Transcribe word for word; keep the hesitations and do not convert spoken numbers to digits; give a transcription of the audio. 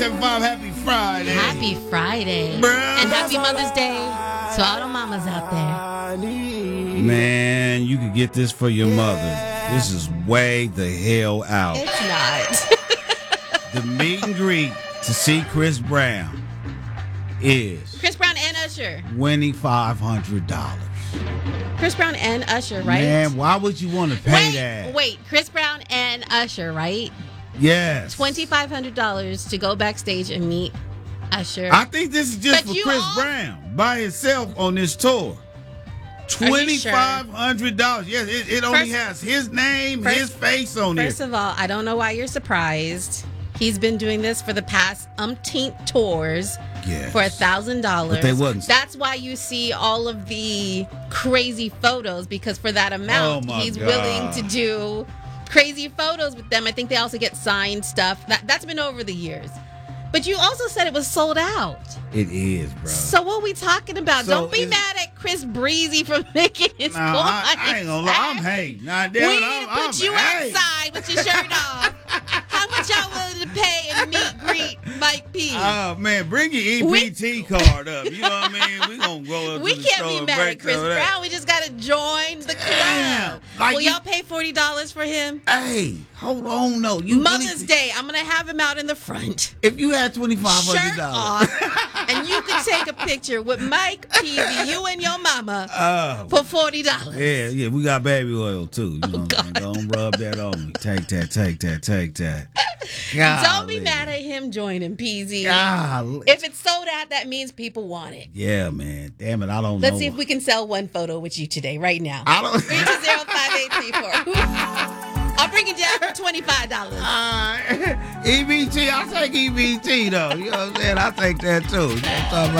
seven five. Happy Friday. Happy Friday. Bruh. And happy Mother's Day to all the mamas out there. Man, you could get this for your mother. This is way the hell out. It's not. The meet and greet to see Chris Brown is Chris Brown and Usher. winning five hundred dollars. Chris Brown and Usher, right? Man, why would you want to pay wait, that? Wait, Chris Brown and Usher, right? Yes. twenty-five hundred dollars to go backstage and meet Usher. I think this is just But for you Chris all- Brown by himself on this tour. twenty-five hundred dollars. Yes, it, it only First- has his name, first- his face on it. First of all, I don't know why you're surprised. He's been doing this for the past umpteenth tours Yes. for a thousand dollars. But they wasn't. That's why you see all of the crazy photos, because for that amount, Oh, my he's God. willing to do crazy photos with them. I think they also get signed stuff. That that's been over the years. But you also said it was sold out. It is, bro. So what are we talking about? So Don't be is- mad at Chris Breezy for making his No, I, I ain't gonna lie. I'm coins. hating. Nah, We damn need it, to I'm, put I'm you hating. outside with your shirt off. How much y'all willing to pay and meet greet Mike P? Oh man, bring your E B T card up. You know what I mean? We gonna go up we to the can't store be and mad at break Chris some of that. Brown. We just gotta join the Damn. club. Like Will you- y'all pay forty dollars for him? Hey, hold on, no. You Mother's really- Day, I'm gonna have him out in the front. If you had twenty five hundred Shirt dollars, off, and you can take a picture with Mike Peavy, you and your mama, oh for forty dollars. yeah, yeah, we got baby oil too. You know what I'm saying? Don't rub that on me. Take that, take that, take that. Don't be Golly. mad at him joining Peasy. Golly. If it's sold out, that means people want it. Yeah, man. Damn it, I don't know. Let's see if we can sell one photo with you today, right now. I don't. three two zero five eight three four. I'll bring it down for twenty-five dollars. Uh, E B T, I'll take E B T though. You know what I'm saying? I'll take that too. You know what I'm talking about?